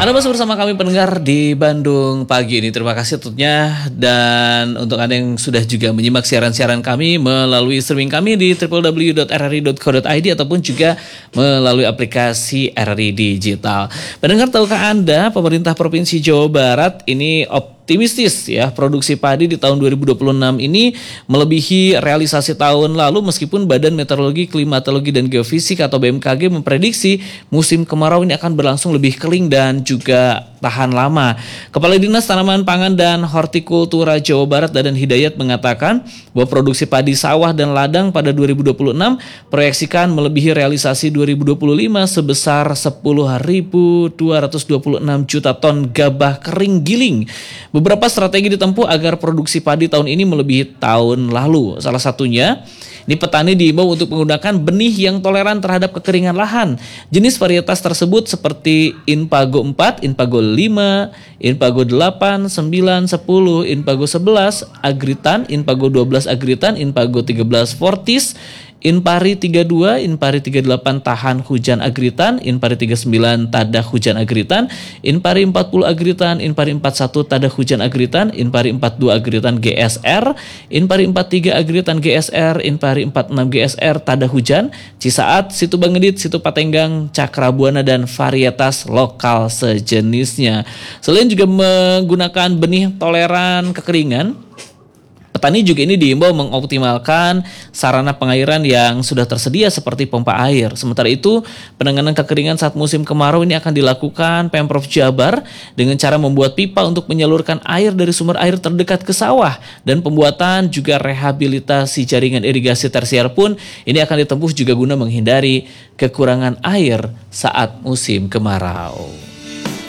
Anda masih bersama kami pendengar di Bandung Pagi ini. Terima kasih tentunya. Dan untuk Anda yang sudah juga menyimak siaran-siaran kami melalui streaming kami di www.rri.co.id ataupun juga melalui aplikasi RRI Digital. Pendengar, tahukah Anda pemerintah Provinsi Jawa Barat ini optimistis ya, produksi padi di tahun 2026 ini melebihi realisasi tahun lalu meskipun Badan Meteorologi, Klimatologi dan Geofisika atau BMKG memprediksi musim kemarau ini akan berlangsung lebih kering dan juga tahan lama. Kepala Dinas Tanaman Pangan dan Hortikultura Jawa Barat Dadan Hidayat mengatakan bahwa produksi padi sawah dan ladang pada 2026 proyeksikan melebihi realisasi 2025 sebesar 10.226 juta ton gabah kering giling. Beberapa strategi ditempuh agar produksi padi tahun ini melebihi tahun lalu. Salah satunya, ini petani diimbau untuk menggunakan benih yang toleran terhadap kekeringan lahan. Jenis varietas tersebut seperti Inpago 4, Inpago 5, Inpago 8, 9, 10, Inpago 11, Agritan, Inpago 12 Agritan, Inpago 13 Fortis, Inpari 32, Inpari 38 tahan hujan agritan, Inpari 39 tadah hujan agritan, Inpari 40 agritan, Inpari 41 tadah hujan agritan, Inpari 42 agritan GSR, Inpari 43 agritan GSR, Inpari 46 GSR tadah hujan, Cisaat, Situ Bangedit, Situ Patenggang, Cakrabuana dan varietas lokal sejenisnya. Selain juga menggunakan benih toleran kekeringan, petani juga ini diimbau mengoptimalkan sarana pengairan yang sudah tersedia seperti pompa air. Sementara itu, penanganan kekeringan saat musim kemarau ini akan dilakukan Pemprov Jabar dengan cara membuat pipa untuk menyalurkan air dari sumber air terdekat ke sawah, dan pembuatan juga rehabilitasi jaringan irigasi tersier pun ini akan ditempuh juga guna menghindari kekurangan air saat musim kemarau.